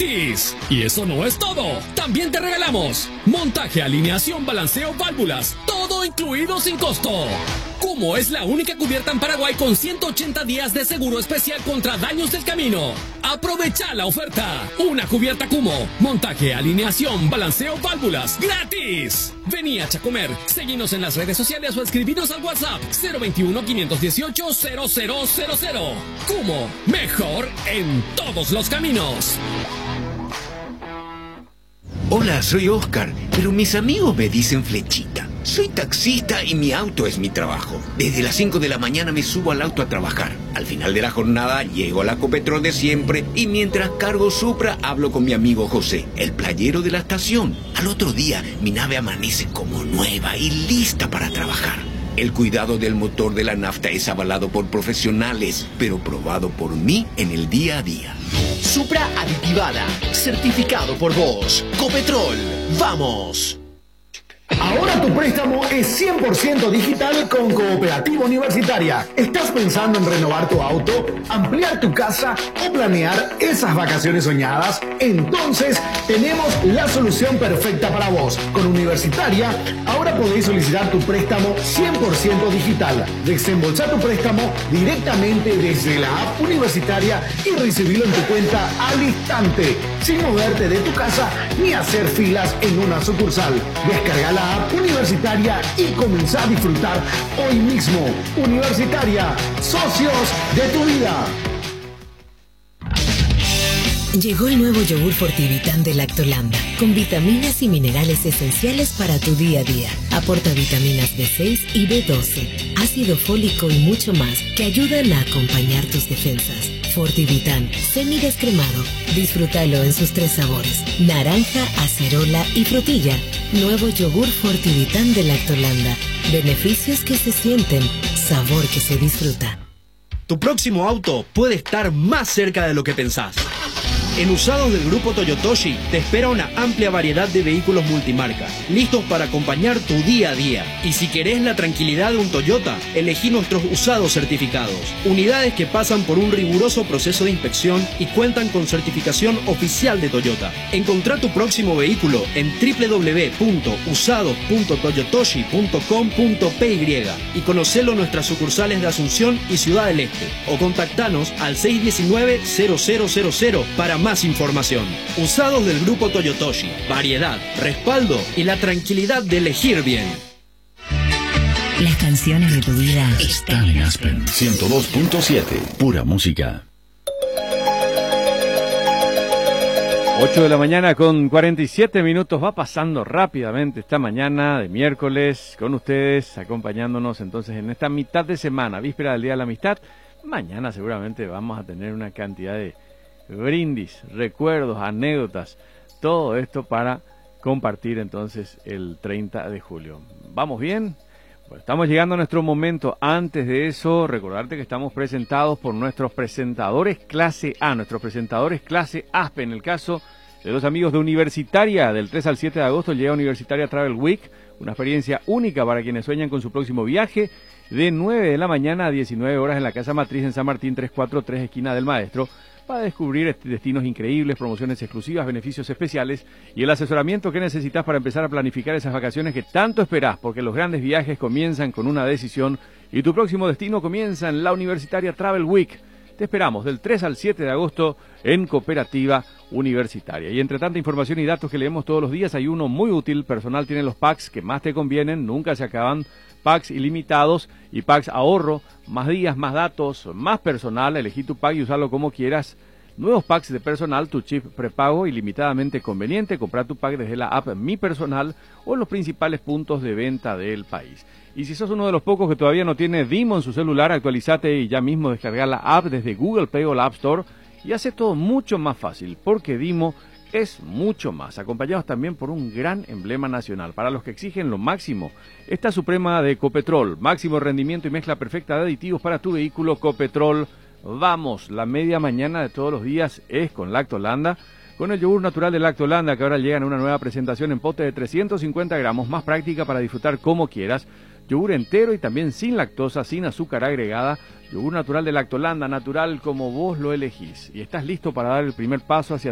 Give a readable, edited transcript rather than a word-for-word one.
gratis. Y eso no es todo. También te regalamos montaje, alineación, balanceo, válvulas, todo incluido sin costo. Kumo es la única cubierta en Paraguay con 180 días de seguro especial contra daños del camino. Aprovecha la oferta. Una cubierta Kumo, montaje, alineación, balanceo, válvulas, gratis. Vení a Chacomer, seguinos en las redes sociales o escribinos al WhatsApp 021-518-0000. Kumo, mejor en todos los caminos. Hola, soy Oscar, pero mis amigos me dicen Flechita. Soy taxista y mi auto es mi trabajo. Desde las 5 de la mañana me subo al auto a trabajar. Al final de la jornada llego a la Copetrol de siempre y mientras cargo Supra hablo con mi amigo José, el playero de la estación. Al otro día mi nave amanece como nueva y lista para trabajar. El cuidado del motor de la nafta es avalado por profesionales, pero probado por mí en el día a día. Supra aditivada, certificado por vos. Copetrol, ¡vamos! Ahora tu préstamo es 100% digital con Cooperativa Universitaria. ¿Estás pensando en renovar tu auto, ampliar tu casa o planear esas vacaciones soñadas? Entonces tenemos la solución perfecta para vos. Con Universitaria, ahora podéis solicitar tu préstamo 100% digital. Desembolsar tu préstamo directamente desde la app Universitaria y recibirlo en tu cuenta al instante, sin moverte de tu casa ni hacer filas en una sucursal. Descarga la app Universitaria y comenzá a disfrutar hoy mismo. Universitaria, socios de tu vida. Llegó el nuevo yogur Fortivitan de Lactolanda, con vitaminas y minerales esenciales para tu día a día. Aporta vitaminas B6 y B12, ácido fólico y mucho más que ayudan a acompañar tus defensas. Fortivitan, semidescremado. Disfrútalo en sus 3 sabores: naranja, acerola y frutilla. Nuevo yogur Fortivitan de Lactolanda. Beneficios que se sienten, sabor que se disfruta. Tu próximo auto puede estar más cerca de lo que pensás. En Usados del Grupo Toyotoshi te espera una amplia variedad de vehículos multimarca, listos para acompañar tu día a día. Y si querés la tranquilidad de un Toyota, elegí nuestros usados certificados. Unidades que pasan por un riguroso proceso de inspección y cuentan con certificación oficial de Toyota. Encontrá tu próximo vehículo en www.usados.toyotoshi.com.py y conocelo en nuestras sucursales de Asunción y Ciudad del Este. O contactanos al 619-0000 para más información. Usados del Grupo Toyotoshi. Variedad, respaldo y la tranquilidad de elegir bien. Las canciones de tu vida están en Aspen 102.7. Pura música. 8 de la mañana con 47 minutos. Va pasando rápidamente esta mañana de miércoles con ustedes, acompañándonos entonces en esta mitad de semana, víspera del Día de la Amistad. Mañana seguramente vamos a tener una cantidad de brindis, recuerdos, anécdotas, todo esto para compartir entonces el 30 de julio. ¿Vamos bien? Bueno, estamos llegando a nuestro momento. Antes de eso, recordarte que estamos presentados por nuestros presentadores clase A, nuestros presentadores clase Aspen. En el caso de los amigos de Universitaria, del 3 al 7 de agosto llega Universitaria Travel Week, una experiencia única para quienes sueñan con su próximo viaje, de 9 de la mañana a 19 horas en la Casa Matriz en San Martín 343, esquina del Maestro, para descubrir destinos increíbles, promociones exclusivas, beneficios especiales y el asesoramiento que necesitas para empezar a planificar esas vacaciones que tanto esperás, porque los grandes viajes comienzan con una decisión y tu próximo destino comienza en la Universitaria Travel Week. Te esperamos del 3 al 7 de agosto en Cooperativa Universitaria. Y entre tanta información y datos que leemos todos los días, hay uno muy útil. Personal tiene los packs que más te convienen, nunca se acaban. Packs ilimitados y packs ahorro, más días, más datos, más personal. Elegí tu pack y usarlo como quieras. Nuevos packs de personal, tu chip prepago ilimitadamente conveniente. Compra tu pack desde la app Mi Personal o en los principales puntos de venta del país. Y si sos uno de los pocos que todavía no tiene Dimo en su celular, actualizate y ya mismo descargar la app desde Google Play o la App Store y hace todo mucho más fácil, porque Dimo es mucho más, acompañados también por un gran emblema nacional. Para los que exigen lo máximo, esta suprema de Copetrol, máximo rendimiento y mezcla perfecta de aditivos para tu vehículo. Copetrol, vamos, la media mañana de todos los días es con Lactolanda, con el yogur natural de Lactolanda, que ahora llega en una nueva presentación en pote de 350 gramos, más práctica para disfrutar como quieras. Yogur entero y también sin lactosa, sin azúcar agregada. Yogur natural de Lactolanda, natural como vos lo elegís. Y estás listo para dar el primer paso hacia